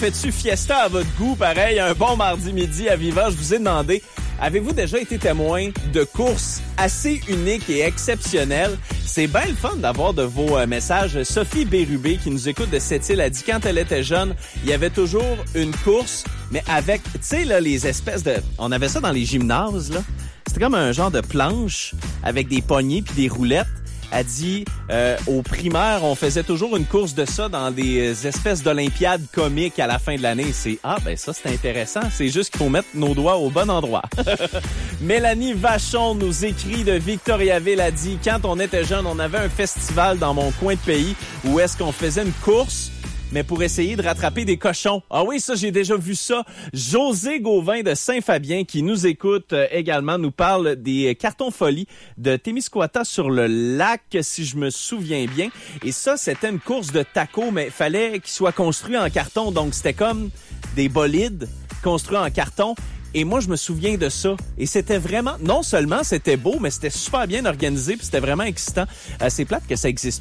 Fais-tu fiesta à votre goût? Pareil, un bon mardi midi à Viva. Je vous ai demandé, avez-vous déjà été témoin de courses assez uniques et exceptionnelles? C'est bien le fun d'avoir de vos messages. Sophie Bérubé, qui nous écoute de Sept-Îles, a dit quand elle était jeune, il y avait toujours une course, mais avec, tu sais, là, les espèces de... On avait ça dans les gymnases, là. C'était comme un genre de planche avec des poignées puis des roulettes. Elle dit, au primaire, on faisait toujours une course de ça dans des espèces d'olympiades comiques à la fin de l'année. C'est, ça, c'est intéressant. C'est juste qu'il faut mettre nos doigts au bon endroit. Mélanie Vachon nous écrit de Victoriaville, a dit, quand on était jeune, on avait un festival dans mon coin de pays où est-ce qu'on faisait une course, mais pour essayer de rattraper des cochons. Ah oui, ça, j'ai déjà vu ça. José Gauvin de Saint-Fabien, qui nous écoute également, nous parle des cartons folies de Témiscouata sur le lac, si je me souviens bien. Et ça, c'était une course de tacos, mais il fallait qu'ils soient construits en carton. Donc, c'était comme des bolides construits en carton. Et moi, je me souviens de ça. Et c'était vraiment, non seulement c'était beau, mais c'était super bien organisé, puis c'était vraiment excitant. C'est plate que ça existe